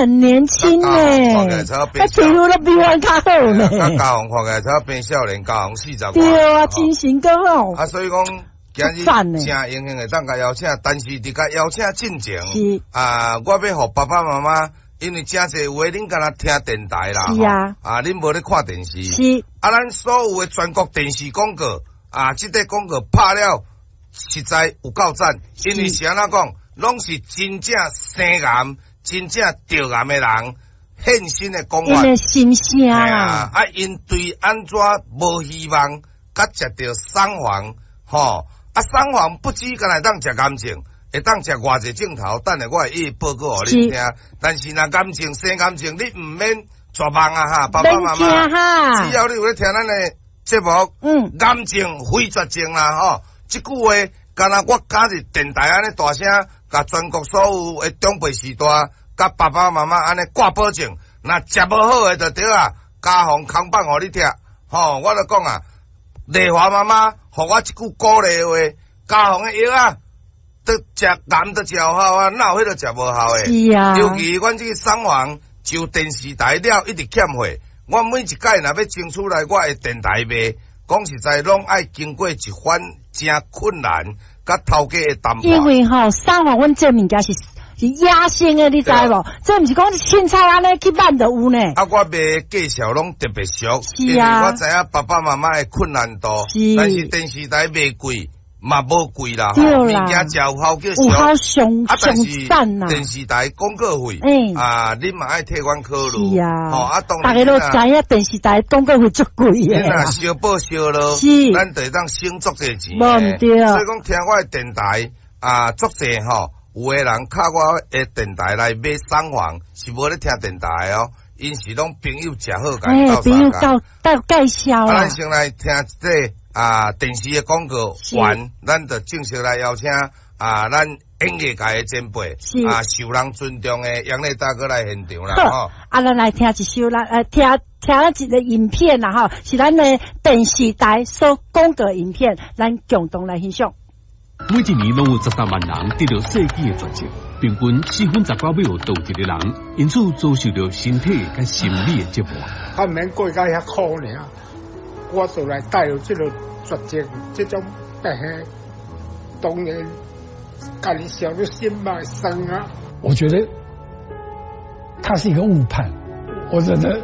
很年轻呢，他皮肤都比我较好呢。 嘉宏看起来才变少年，嘉宏40 对啊，精神更好。 啊，所以讲今日正荣幸的当甲邀请，但是伫甲邀请进前，我要互爸爸妈妈，因为真侪话恁敢若听电台啦， 是啊， 恁无咧看电视， 是咱所有的全国电视广告，这个广告拍了，实在有够赞，因为是安怎讲，拢是真正生癌、真正得癌的人现身的讲法， 因的心声啊， 因对安怎无希望，甲食着桑黄，吼。桑黄不止干来当食感情，会当食偌济镜头，等下我会一一报告互你听。但是若感情生感情，你唔免绝望啊哈，爸爸妈妈，只要你有咧听咱的节目，感情非绝情啦吼。即句话，敢若我加入电台安尼大声，甲全国所有的长辈时代，甲爸爸妈妈安尼挂保证，若食无好的就对啊，家风扛棒互你听，吼，我就讲啊。丽华妈妈，互我一句鼓励话，家风的药啊，都食癌都食有效啊，哪有迄个食无效诶？ 是啊， 尤其阮这个桑黄就电视台了一直欠货，我每一届若要争取来我的电台卖，讲实在拢爱经过一番真困难，甲头家的谈判。 因为桑黄阮这物件是野生的，你知无？这毋是讲凊彩安尼去办就有呢。 我卖介绍拢特别俗， 是啊， 我知影爸爸妈妈的困难度，但是电视台卖贵嘛无贵啦， 对啦， 物件食有效叫俗， 有效上赞啦。 电视台广告费，恁嘛爱替阮考虑。 是啊， 当然大家都知影电视台广告费足贵的。 恁若小报小咯， 是， 咱就当省足济钱。 无毋对， 所以讲听我的电台足济吼。有个人靠我的电台来买桑黄，是无咧听电台哦，因是拢朋友食好甲伊朋友介绍咱先来听这电视的广告完，咱就正式来邀请咱演艺界的前辈受人尊重的杨丽大哥来现场啦吼。 咱来听一首听一个影片啦吼，是咱的电视台所广告影片，咱共同来欣赏。 每一年拢有18万人得到世纪的绝症，平均4分19秒倒一个人，因此遭受到身体甲心理的折磨。 他免过到遐苦呢，我就来带有这个绝症，这种病，当然家己想要心脉生啊。 我觉得他是一个误判，我真的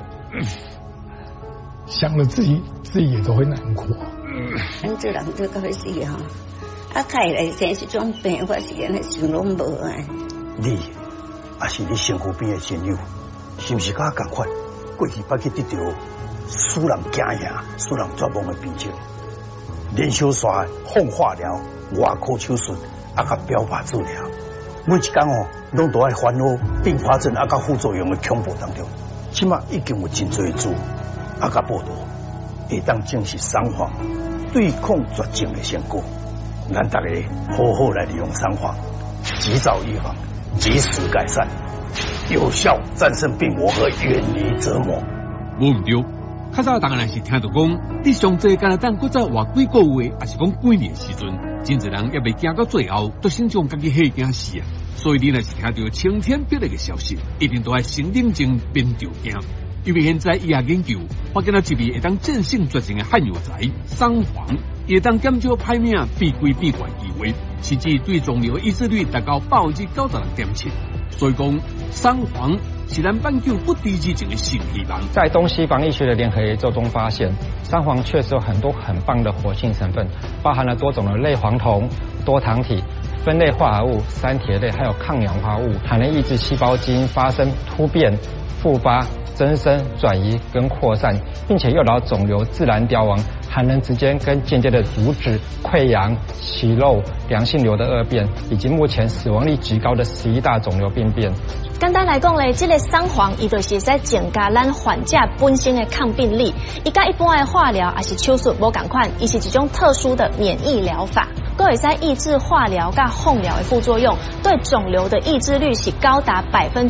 想了自己也都会难过。 这人都到死哈。开来生这种病，我是安尼想拢无啊。 你也是你身躯边的亲友，是不是甲我同款？过去捌去得到使人惊吓、使人绝望的病症，连续刷放化疗、外科手术，甲标靶治疗，每一天拢都爱烦恼并发症甲副作用的恐怖当中。起码已经有真侪组甲报道，会当证实桑黄对抗绝症的成果。咱大家好好来利用桑黄，及早预防，及时改善，有效战胜病魔和远离折磨。 无毋对，较早当然是听到讲，你上济敢若当搁再活几个月，还是讲几年时阵，真侪人也未行到最后，都先将家己吓惊死啊！所以你若是听到晴天霹雳嘅消息，一定都爱先冷静边着惊。因为现在医学研究发现了一味会当战胜绝症的罕药材桑黄，会当减少歹命、变贵变怪意味，甚至对肿瘤抑制率达到96.7%。所以讲，桑黄是咱挽救不治之症的新希望。 在东西方医学的联合研究中发现，桑黄确实有很多很棒的活性成分，包含了多种的类黄酮、多糖体、酚类化合物、三铁类，还有抗氧化物，还能抑制细胞基因发生突变、复发、增生、转移跟扩散，并且诱导肿瘤自然凋亡，还能直接跟间接的阻止溃疡、息肉、良性瘤的恶变，以及目前死亡率极高的11大肿瘤病变。 简单来讲咧，这个桑黄伊就是在增加咱患者本身的抗病力，伊甲一般的化疗还是手术无共款，伊是一种特殊的免疫疗法，佫会使抑制化疗甲放疗的副作用，对肿瘤的抑制率是高达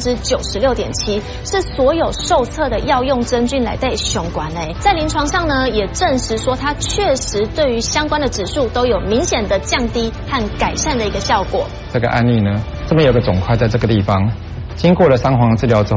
96.7%，是所有受测的药用真菌来对上关的。在临床上呢，也证实说它确实对于相关的指数都有明显的降低和改善的一个效果。 这个案例呢，这边有个肿块在这个地方。经过了桑黄治疗之后，